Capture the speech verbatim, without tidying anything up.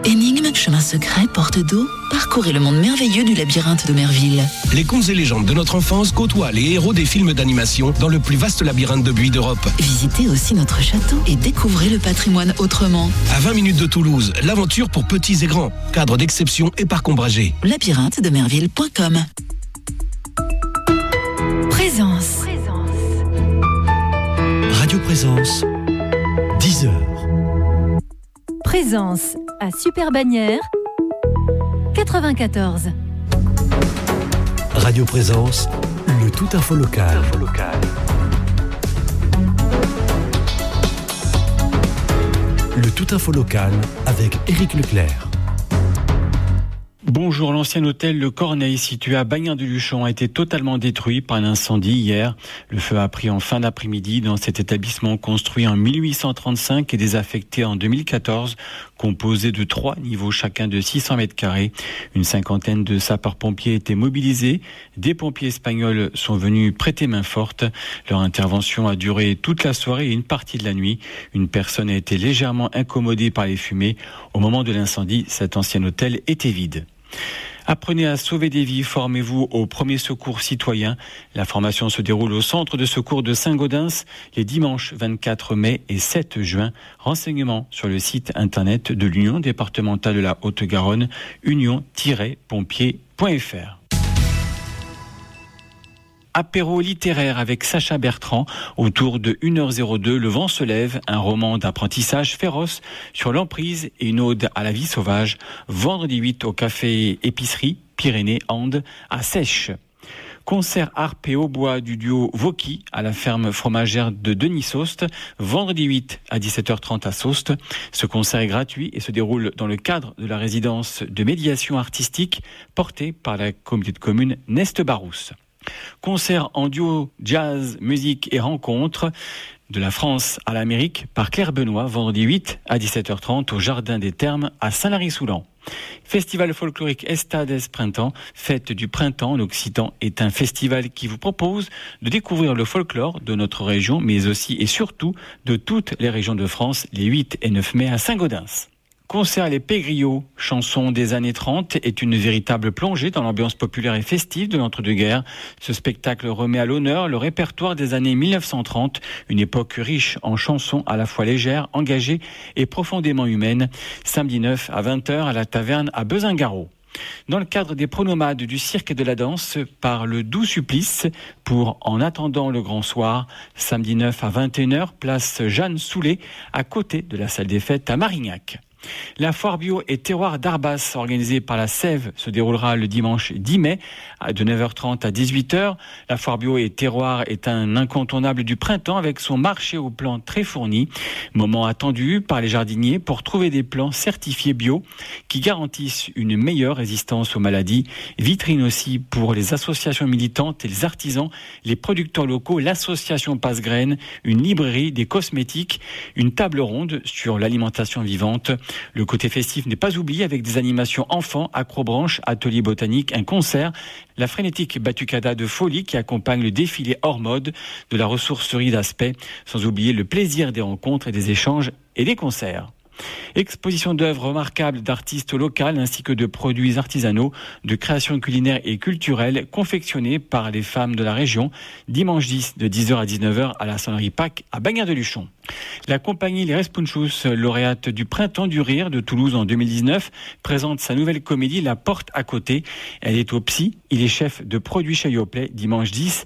Énigmes, chemins secrets, portes d'eau, parcourez le monde merveilleux du labyrinthe de Merville. Les contes et légendes de notre enfance côtoient les héros des films d'animation dans le plus vaste labyrinthe de buis d'Europe. Visitez aussi notre château et découvrez le patrimoine autrement. À vingt minutes de Toulouse, l'aventure pour petits et grands. Cadre d'exception et parc ombragé. labyrinthe de merville point com. Présence. Radio Présence, dix heures. Présence à Super Bagnères, quatre-vingt-quatorze. Radio Présence, le tout info local. Le tout info local avec Éric Leclerc. Bonjour, l'ancien hôtel Le Corneille situé à Bagnères-de-Luchon a été totalement détruit par un incendie hier. Le feu a pris en fin d'après-midi dans cet établissement construit en mille huit cent trente-cinq et désaffecté en deux mille quatorze, composé de trois niveaux chacun de six cents mètres carrés. Une cinquantaine de sapeurs-pompiers étaient mobilisés. Des pompiers espagnols sont venus prêter main forte. Leur intervention a duré toute la soirée et une partie de la nuit. Une personne a été légèrement incommodée par les fumées. Au moment de l'incendie, cet ancien hôtel était vide. Apprenez à sauver des vies, formez-vous au premier secours citoyen. La formation se déroule au centre de secours de Saint-Gaudens les dimanches vingt-quatre mai et sept juin. Renseignements sur le site internet de l'Union départementale de la Haute-Garonne, union tiret pompiers point f r. Apéro littéraire avec Sacha Bertrand autour de une heure zéro deux, Le vent se lève, un roman d'apprentissage féroce sur l'emprise et une ode à la vie sauvage. Vendredi huit au café épicerie Pyrénées Andes à Sèche. Concert harpe et hautbois du duo Voki à la ferme fromagère de Denis-Sost, vendredi huit à dix-sept heures trente à Sost. Ce concert est gratuit et se déroule dans le cadre de la résidence de médiation artistique portée par la communauté de communes Nest-Barousse. Concert en duo jazz, musique et rencontre de la France à l'Amérique par Claire Benoît, vendredi huit à dix-sept heures trente au Jardin des Thermes à Saint-Lary-Soulan. Festival folklorique Estades Printemps, fête du printemps en occitan, est un festival qui vous propose de découvrir le folklore de notre région, mais aussi et surtout de toutes les régions de France, les huit et neuf mai à Saint-Gaudens. Concert Les Pégriots, chanson des années trente, est une véritable plongée dans l'ambiance populaire et festive de l'entre-deux-guerres. Ce spectacle remet à l'honneur le répertoire des années mille neuf cent trente, une époque riche en chansons à la fois légères, engagées et profondément humaines. Samedi neuf à vingt heures à la taverne à Bezingarot. Dans le cadre des pronomades du cirque et de la danse, par le Doux Supplice, pour En attendant le grand soir, samedi neuf à vingt et une heures, place Jeanne Soulet, à côté de la salle des fêtes à Marignac. La foire bio et terroir d'Arbas, organisée par la Sève, se déroulera le dimanche dix mai de neuf heures trente à dix-huit heures. La foire bio et terroir est un incontournable du printemps avec son marché aux plants très fourni. Moment attendu par les jardiniers pour trouver des plants certifiés bio qui garantissent une meilleure résistance aux maladies. Vitrine aussi pour les associations militantes et les artisans, les producteurs locaux, l'association Passe-Graines, une librairie, des cosmétiques, une table ronde sur l'alimentation vivante. Le côté festif n'est pas oublié avec des animations enfants, acrobranche, atelier botanique, un concert, la frénétique batucada de folie qui accompagne le défilé hors mode de la ressourcerie d'Aspect, sans oublier le plaisir des rencontres et des échanges et des concerts. Exposition d'œuvres remarquables d'artistes locaux ainsi que de produits artisanaux, de créations culinaires et culturelles confectionnées par les femmes de la région, dimanche dix de dix heures à dix-neuf heures à la sonnerie Pâques à Bagnères-de-Luchon. La compagnie Les Respunchus, lauréate du Printemps du Rire de Toulouse en deux mille dix-neuf, présente sa nouvelle comédie La Porte à côté. Elle est au Psy, il est chef de produits chez Yoplait, dimanche dix